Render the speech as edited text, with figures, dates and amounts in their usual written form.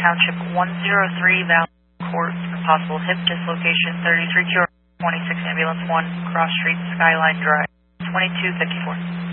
Township 103 Valley Court for possible hip dislocation, 33 QR 26 Ambulance 1, Cross Street, Skyline Drive, 2254.